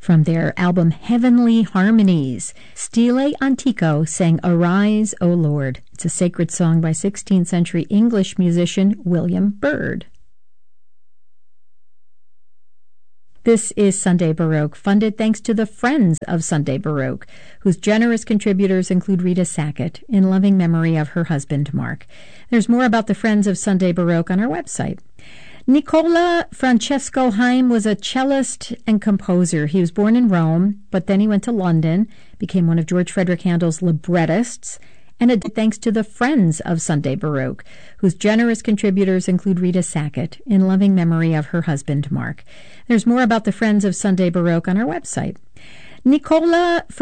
From their album Heavenly Harmonies, Stile Antico sang Arise, O Lord. It's a sacred song by 16th century English musician William Byrd. This is Sunday Baroque, funded thanks to the Friends of Sunday Baroque, whose generous contributors include Rita Sackett, in loving memory of her husband, Mark. There's more about the Friends of Sunday Baroque on our website. Nicola Francesco Haim was a cellist and composer. He was born in Rome, but then he went to London, became one of George Frederick Handel's librettists, and thanks to the Friends of Sunday Baroque, whose generous contributors include Rita Sackett, in loving memory of her husband, Mark. There's more about the Friends of Sunday Baroque on our website. Nicola